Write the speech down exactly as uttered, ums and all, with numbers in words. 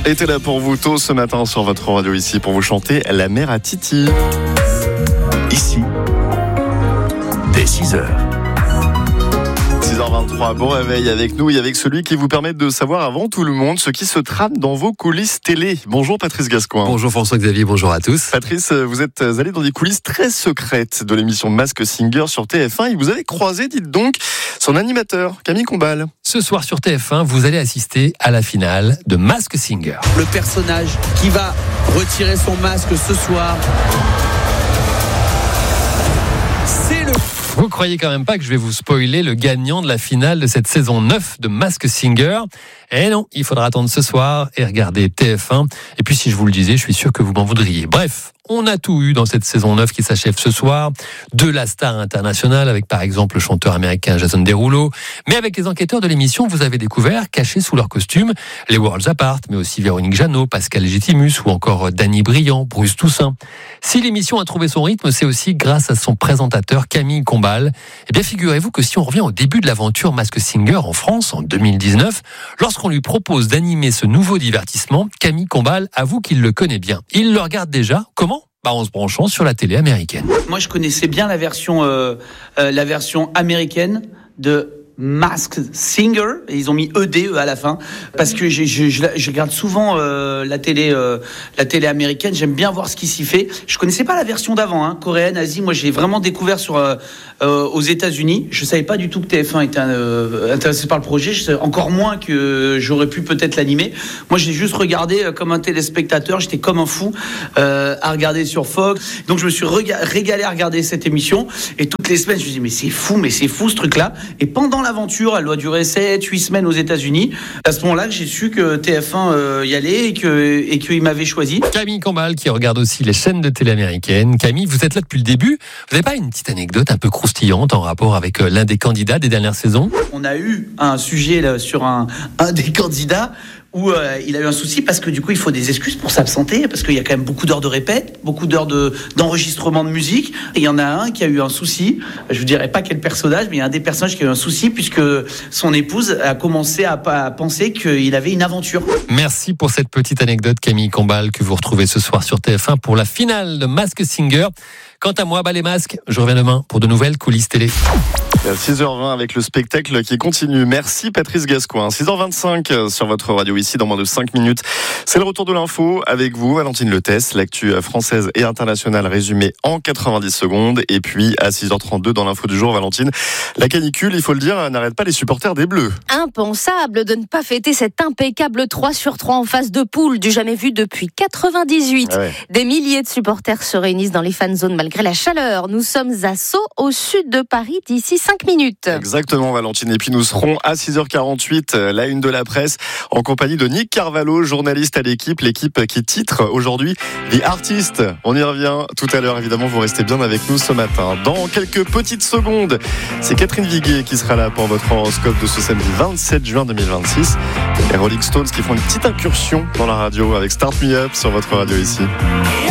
était là pour vous tôt ce matin sur votre radio ici pour vous chanter La mer à Titi. Ici, dès six heures. six heures vingt-trois, bon réveil avec nous et avec celui qui vous permet de savoir avant tout le monde ce qui se trame dans vos coulisses télé. Bonjour Patrice Gascoin. Bonjour François-Xavier, bonjour à tous. Patrice, vous êtes allé dans des coulisses très secrètes de l'émission Masked Singer sur T F un et vous avez croisé, dites donc, son animateur, Camille Combal. Ce soir sur T F un, vous allez assister à la finale de Masked Singer. Le personnage qui va retirer son masque ce soir, c'est le... Vous croyez quand même pas que je vais vous spoiler le gagnant de la finale de cette saison neuf de Masked Singer? Eh non, il faudra attendre ce soir et regarder T F un. Et puis si je vous le disais, je suis sûr que vous m'en voudriez. Bref, on a tout eu dans cette saison neuf qui s'achève ce soir. De la star internationale avec par exemple le chanteur américain Jason Derulo. Mais avec les enquêteurs de l'émission, vous avez découvert, cachés sous leurs costumes, les Worlds Apart, mais aussi Véronique Jeannot, Pascal Légitimus ou encore Danny Briand, Bruce Toussaint. Si l'émission a trouvé son rythme, c'est aussi grâce à son présentateur Camille Combal. Eh bien, figurez-vous que si on revient au début de l'aventure Masked Singer en France en deux mille dix-neuf, lorsqu'on lui propose d'animer ce nouveau divertissement, Camille Combal avoue qu'il le connaît bien. Il le regarde déjà. Comment ? Bah, en se branchant sur la télé américaine. Moi, je connaissais bien la version, euh, euh, la version américaine de Masked Singer, et ils ont mis E D à la fin parce que je, je, je, je regarde souvent euh, la télé, euh, la télé américaine. J'aime bien voir ce qui s'y fait. Je connaissais pas la version d'avant, hein, coréenne, Asie. Moi, j'ai vraiment découvert sur euh, euh, aux États-Unis. Je savais pas du tout que T F un était euh, intéressé par le projet. Je savais encore moins que j'aurais pu peut-être l'animer. Moi, j'ai juste regardé euh, comme un téléspectateur. J'étais comme un fou euh, à regarder sur Fox. Donc, je me suis rega- régalé à regarder cette émission. Et toutes les semaines, je me disais mais c'est fou, mais c'est fou ce truc-là. Et pendant l'aventure, elle doit durer sept huit semaines aux États-Unis. À ce moment-là, que j'ai su que T F un euh, y allait et que et qu'il m'avait choisi. Camille Combal qui regarde aussi les chaînes de télé américaines. Camille, vous êtes là depuis le début. Vous n'avez pas une petite anecdote un peu croustillante en rapport avec l'un des candidats des dernières saisons ? On a eu un sujet là, sur un, un des candidats où euh, il a eu un souci parce que du coup il faut des excuses pour s'absenter parce qu'il y a quand même beaucoup d'heures de répète, beaucoup d'heures de, d'enregistrement de musique et il y en a un qui a eu un souci, je vous dirais pas quel personnage, mais il y a un des personnages qui a eu un souci puisque son épouse a commencé à, à penser qu'il avait une aventure. Merci pour cette petite anecdote Camille Combal que vous retrouvez ce soir sur T F un pour la finale de Masked Singer. Quant à moi, bah les masques, je reviens demain pour de nouvelles coulisses télé. À six heures vingt avec le spectacle qui continue. Merci Patrice Gascoin. six heures vingt-cinq sur votre radio ici dans moins de cinq minutes. C'est le retour de l'info avec vous, Valentine Letès, l'actu française et internationale résumée en quatre-vingt-dix secondes. Et puis à six heures trente-deux dans l'info du jour, Valentine, la canicule, il faut le dire, n'arrête pas les supporters des Bleus. Impensable de ne pas fêter cet impeccable trois sur trois en phase de poule du jamais vu depuis quatre-vingt-dix-huit. Ouais. Des milliers de supporters se réunissent dans les fan zones malgré la chaleur. Nous sommes à Sceaux, au sud de Paris, d'ici cinq minutes. Exactement Valentine, et puis nous serons à six heures quarante-huit, la une de la presse, en compagnie de Nick Carvalho, journaliste à l'équipe, l'équipe qui titre aujourd'hui The Artist. On y revient tout à l'heure, évidemment vous restez bien avec nous ce matin. Dans quelques petites secondes, c'est Catherine Viguier qui sera là pour votre horoscope de ce samedi vingt-sept juin deux mille vingt-six. Les Rolling Stones qui font une petite incursion dans la radio avec Start Me Up sur votre radio ici.